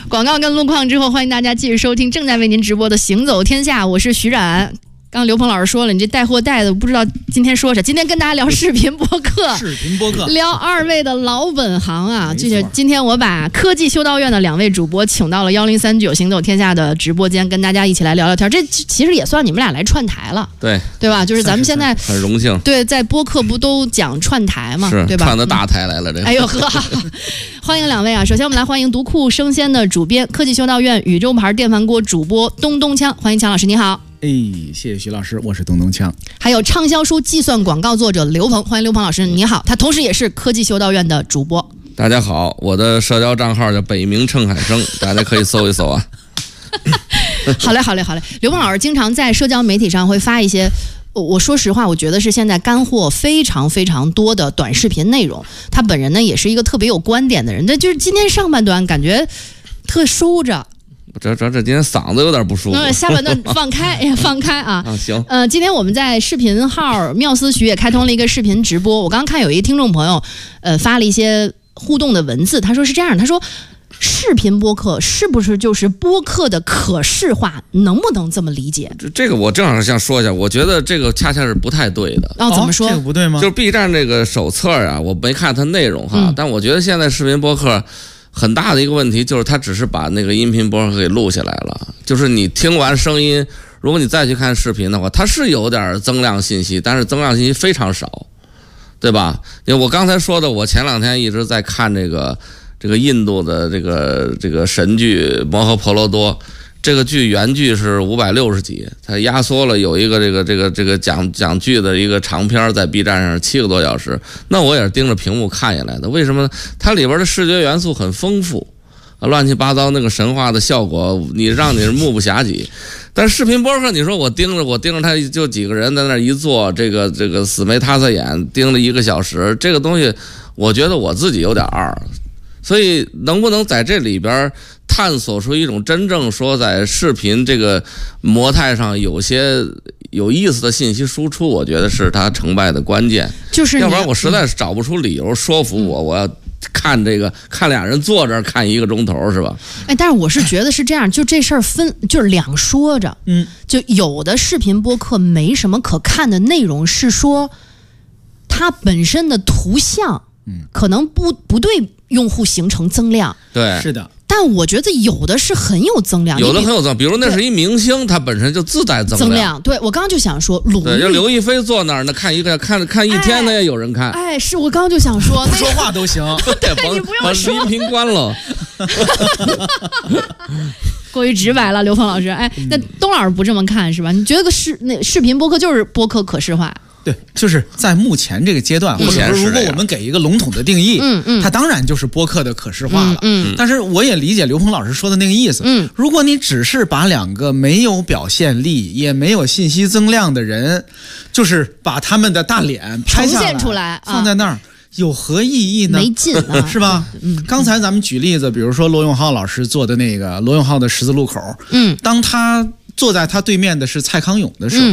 广告跟路况之后，欢迎大家继续收听正在为您直播的《行走天下》，我是徐冉。刚刘鹏老师说了，你这带货带的不知道今天说啥。今天跟大家聊视频播客，聊二位的老本行啊。就是今天我把科技修道院的2位主播请到了1039行走天下的直播间，跟大家一起来聊聊天。这其实也算你们俩来串台了，对吧？就是咱们现在很荣幸， 对，在播客不都讲串台嘛，对吧？ 串的大台来了，这哎呦呵，欢迎2位啊！首先我们来欢迎独库生鲜的主编、科技修道院宇宙牌电饭锅主播东东锵，欢迎锵老师，你好。 谢谢徐老师，我是东东锵。 还有畅销书计算广告作者刘鹏，欢迎刘鹏老师，你好。他同时也是科技修道院的主播。 大家好，我的社交账号叫北冥乘海生，大家可以搜一搜啊。 好嘞。刘鹏老师经常在社交媒体上会发一些，我说实话，我觉得是现在干货非常非常多的短视频内容。他本人呢也是一个特别有观点的人，但就是今天上半段感觉特收着。 这今天嗓子有点不舒服。 下半段放开啊！ 行。 今天我们在视频号妙思徐也开通了一个视频直播。我刚刚看有一个听众朋友，发了一些互动的文字，他说是这样，他说视频播客是不是就是播客的可视化？能不能这么理解？ 这个我正好想说一下，我觉得这个恰恰是不太对的。 怎么说？ 这个不对吗？ 就是 B 站这个手册啊，我没看它内容哈，但我觉得现在视频播客很大的一个问题就是它只是把那个音频播客给录下来了，就是你听完声音，如果你再去看视频的话，它是有点增量信息，但是增量信息非常少，对吧？因为我刚才说的，我前2天一直在看这个印度的这个神剧《摩诃婆罗多》，这个剧原剧是560集，它压缩了有一个这个讲剧的一个长片，在 B 站上7个多小时。那我也是盯着屏幕看下来的，为什么呢？它里边的视觉元素很丰富，乱七八糟那个神话的效果，让你是目不暇接。但是视频播客，你说我盯着他就几个人在那一坐，这个死眉塌色眼盯了1个小时，这个东西我觉得我自己有点二。所以能不能在这里边探索出一种真正说在视频这个模态上有些有意思的信息输出，我觉得是它成败的关键。 就是要不然我实在是找不出理由说服我要看俩人坐这儿看1个钟头，是吧？ 但是我是觉得是这样，就这事儿就是两说着。就有的视频播客没什么可看的内容，是说它本身的图像可能不对用户形成增量。 对， 是的。 但我觉得有的是很有增量， 有的很有增量，比如那是一明星，他本身就自带增量。 对，我刚刚就想说， 就刘亦菲坐那儿，那看一天，那也有人看。 是我刚刚就想说， 不说话都行。 对，你不用说， 把音频关了。 过于直白了，刘鹏老师。那东老师不这么看是吧？你觉得视频播客就是播客可视化？ 对，就是在目前这个阶段，或者说如果我们给一个笼统的定义，它当然就是播客的可视化了。但是我也理解刘鹏老师说的那个意思。如果你只是把2个没有表现力也没有信息增量的人，就是把他们的大脸拍下来呈现出来， 放在那儿，有何意义呢？ 没劲啊， 是吧？刚才咱们举例子，比如说罗永浩老师做的那个罗永浩的十字路口，当他坐在他对面的是蔡康永的时候，